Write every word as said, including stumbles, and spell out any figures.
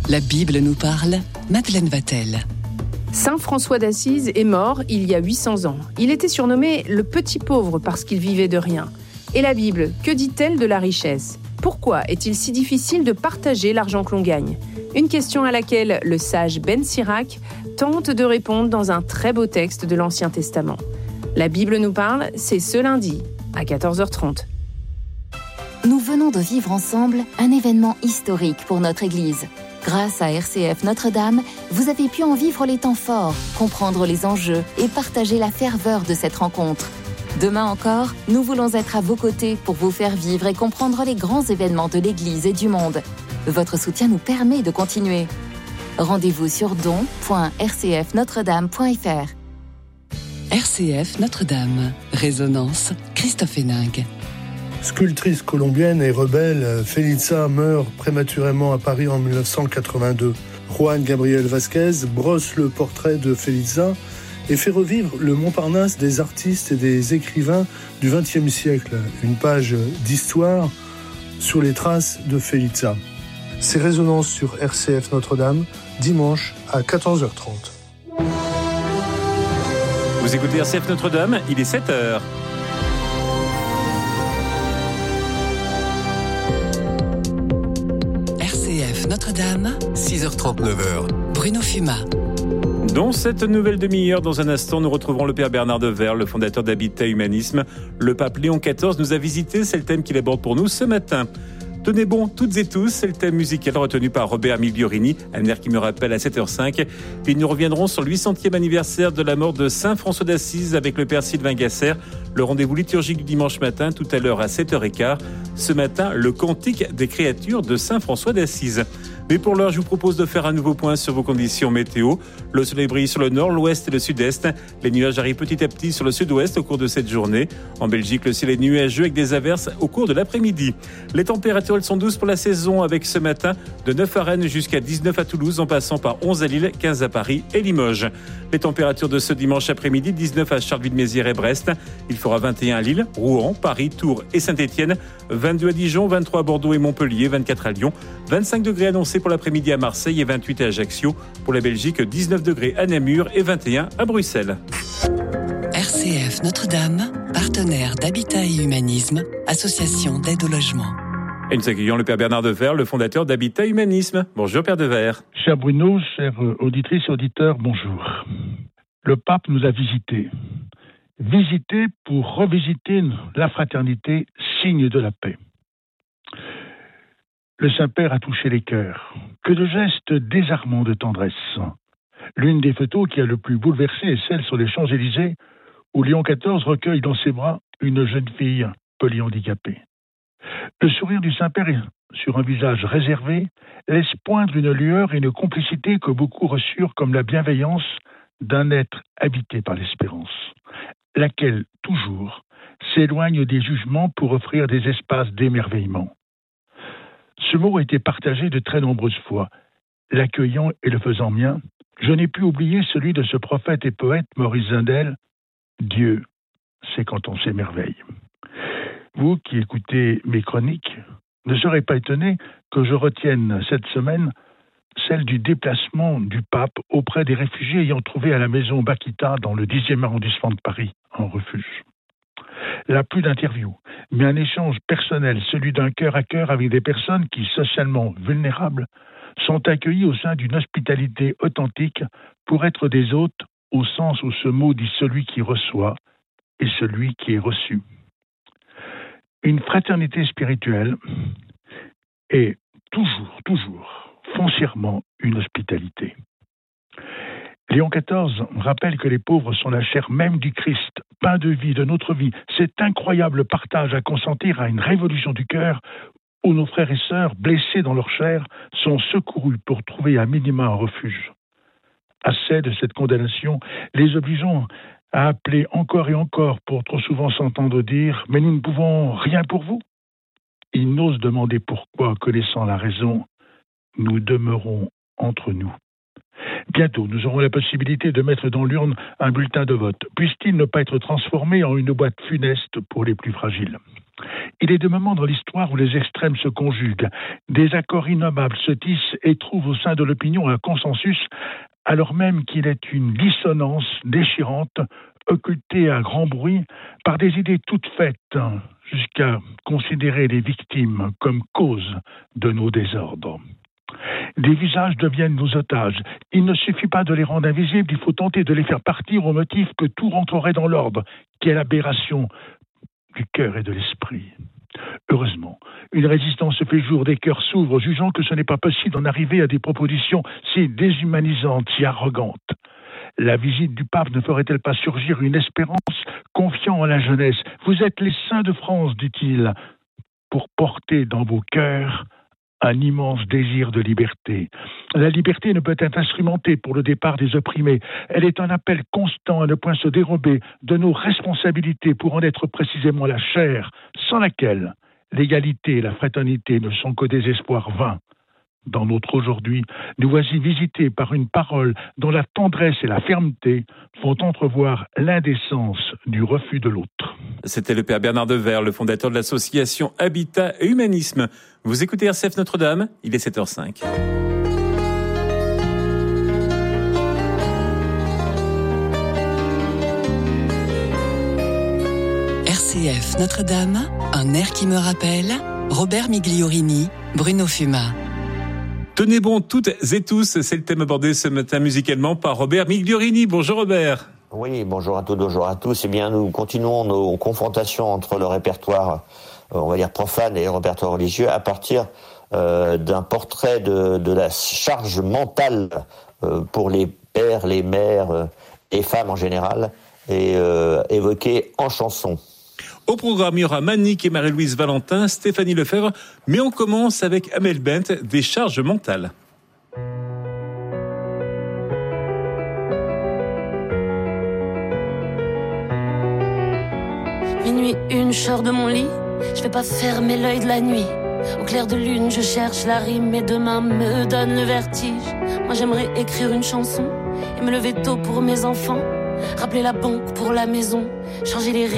La Bible nous parle, Madeleine Vatel. Saint François d'Assise est mort il y a huit cents ans. Il était surnommé le petit pauvre parce qu'il vivait de rien. Et la Bible, que dit-elle de la richesse ? Pourquoi est-il si difficile de partager l'argent que l'on gagne ? Une question à laquelle le sage Ben Sirac tente de répondre dans un très beau texte de l'Ancien Testament. La Bible nous parle, c'est ce lundi à quatorze heures trente. Nous venons de vivre ensemble un événement historique pour notre Église. Grâce à R C F Notre-Dame, vous avez pu en vivre les temps forts, comprendre les enjeux et partager la ferveur de cette rencontre. Demain encore, nous voulons être à vos côtés pour vous faire vivre et comprendre les grands événements de l'Église et du monde. Votre soutien nous permet de continuer. Rendez-vous sur don point r c f notre dame point f r. R C F Notre-Dame. Résonance, Christophe Héningue. Sculptrice colombienne et rebelle, Felitza meurt prématurément à Paris en dix-neuf cent quatre-vingt-deux. Juan Gabriel Vasquez brosse le portrait de Felitza et fait revivre le Montparnasse des artistes et des écrivains du vingtième siècle. Une page d'histoire sur les traces de Felitza. C'est Résonance sur R C F Notre-Dame, dimanche à quatorze heures trente. Vous écoutez R C F Notre-Dame, il est sept heures. R C F Notre-Dame, six heures trente, neuf heures. Bruno Fumat. Dans cette nouvelle demi-heure, dans un instant, nous retrouverons le Père Bernard Devers, le fondateur d'Habitat Humanisme. Le pape Léon quatorze nous a visité, c'est le thème qu'il aborde pour nous ce matin. Tenez bon, toutes et tous, c'est le thème musical retenu par Robert Migliorini, un air qui me rappelle à sept heures cinq. Puis nous reviendrons sur le huit centième anniversaire de la mort de Saint François d'Assise avec le Père Sylvain Gasser. Le rendez-vous liturgique du dimanche matin, tout à l'heure à sept heures quinze. Ce matin, le cantique des créatures de Saint François d'Assise. Mais pour l'heure, je vous propose de faire un nouveau point sur vos conditions météo. Le soleil brille sur le nord, l'ouest et le sud-est. Les nuages arrivent petit à petit sur le sud-ouest au cours de cette journée. En Belgique, le ciel est nuageux avec des averses au cours de l'après-midi. Les températures, elles sont douces pour la saison avec ce matin de neuf à Rennes jusqu'à dix-neuf à Toulouse en passant par onze à Lille, quinze à Paris et Limoges. Les températures de ce dimanche après-midi, dix-neuf à Charleville-Mézières et Brest. Il fera vingt et un à Lille, Rouen, Paris, Tours et Saint-Étienne. vingt-deux à Dijon, vingt-trois à Bordeaux et Montpellier, vingt-quatre à Lyon. vingt-cinq degrés annoncés pour l'après-midi à Marseille et vingt-huit à Ajaccio. Pour la Belgique, dix-neuf degrés à Namur et vingt et un à Bruxelles. R C F Notre-Dame, partenaire d'Habitat et Humanisme, association d'aide au logement. Et nous accueillons le Père Bernard Devers, le fondateur d'Habitat Humanisme. Bonjour Père Devers. Cher Bruno, chers auditrices et auditeurs, bonjour. Le pape nous a visités. Visités pour revisiter la fraternité, signe de la paix. Le Saint-Père a touché les cœurs. Que de gestes désarmants de tendresse. L'une des photos qui a le plus bouleversé est celle sur les Champs-Élysées, où Léon quatorze recueille dans ses bras une jeune fille polyhandicapée. Le sourire du Saint-Père sur un visage réservé laisse poindre une lueur et une complicité que beaucoup reçurent comme la bienveillance d'un être habité par l'espérance, laquelle, toujours, s'éloigne des jugements pour offrir des espaces d'émerveillement. Ce mot a été partagé de très nombreuses fois. L'accueillant et le faisant mien, je n'ai pu oublier celui de ce prophète et poète Maurice Zindel. Dieu, c'est quand on s'émerveille. Vous qui écoutez mes chroniques, ne serez pas étonné que je retienne cette semaine celle du déplacement du pape auprès des réfugiés ayant trouvé à la maison Bakita dans le dixième arrondissement de Paris un refuge. Là, plus d'interviews, mais un échange personnel, celui d'un cœur à cœur avec des personnes qui, socialement vulnérables, sont accueillies au sein d'une hospitalité authentique pour être des hôtes au sens où ce mot dit celui qui reçoit et celui qui est reçu. Une fraternité spirituelle est toujours, toujours, foncièrement une hospitalité. Léon quatorze rappelle que les pauvres sont la chair même du Christ, pain de vie, de notre vie. Cet incroyable partage à consentir à une révolution du cœur où nos frères et sœurs, blessés dans leur chair, sont secourus pour trouver à minima un refuge. Assez de cette condamnation, les obligeons à appeler encore et encore pour trop souvent s'entendre dire « Mais nous ne pouvons rien pour vous ». Ils n'osent demander pourquoi, connaissant la raison, nous demeurons entre nous. Bientôt, nous aurons la possibilité de mettre dans l'urne un bulletin de vote. Puisse-t-il ne pas être transformé en une boîte funeste pour les plus fragiles ? Il est des moments dans l'histoire où les extrêmes se conjuguent. Des accords innommables se tissent et trouvent au sein de l'opinion un consensus, alors même qu'il est une dissonance déchirante, occultée à grand bruit par des idées toutes faites, jusqu'à considérer les victimes comme cause de nos désordres. Des visages deviennent nos otages. Il ne suffit pas de les rendre invisibles, il faut tenter de les faire partir au motif que tout rentrerait dans l'ordre, qui est l'aberration du cœur et de l'esprit. Heureusement, une résistance se fait jour, des cœurs s'ouvrent, jugeant que ce n'est pas possible d'en arriver à des propositions si déshumanisantes, si arrogantes. La visite du pape ne ferait-elle pas surgir une espérance, confiant en la jeunesse ? Vous êtes les saints de France, dit-il, pour porter dans vos cœurs un immense désir de liberté. La liberté ne peut être instrumentée pour le départ des opprimés. Elle est un appel constant à ne point se dérober de nos responsabilités pour en être précisément la chair, sans laquelle l'égalité et la fraternité ne sont que des espoirs vains. Dans notre aujourd'hui, nous voici visités par une parole dont la tendresse et la fermeté font entrevoir l'indécence du refus de l'autre. C'était le père Bernard Devers, le fondateur de l'association Habitat et Humanisme. Vous écoutez R C F Notre-Dame, il est sept heures cinq. R C F Notre-Dame, un air qui me rappelle Robert Migliorini, Bruno Fuma. Tenez bon toutes et tous, c'est le thème abordé ce matin musicalement par Robert Migliorini. Bonjour Robert. Oui, bonjour à toutes, bonjour à tous. Eh bien, nous continuons nos confrontations entre le répertoire, on va dire profane et le répertoire religieux à partir euh, d'un portrait de, de la charge mentale euh, pour les pères, les mères euh, et femmes en général, et euh, évoqué en chanson. Au programme, il y aura Manique et Marie-Louise Valentin, Stéphanie Lefebvre, mais on commence avec Amel Bent, des charges mentales. Minuit une, je sors de mon lit, je vais pas fermer l'œil de la nuit. Au clair de lune, je cherche la rime, mes deux mains me donnent le vertige. Moi j'aimerais écrire une chanson et me lever tôt pour mes enfants, rappeler la banque pour la maison, changer les